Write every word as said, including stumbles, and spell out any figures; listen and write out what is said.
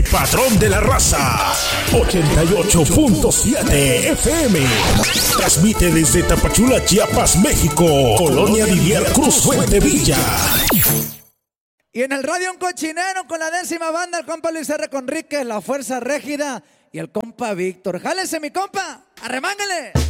patrón de la raza, ochenta y ocho punto siete F M. Transmite desde Tapachula, Chiapas, México. Colonia Divier Cruz, Fuente Villa. Y en el radio un cochinero con la décima banda, el compa Luis R. Conríquez, la Fuerza Régida y el compa Víctor. ¡Jálese, mi compa! ¡Arremángale!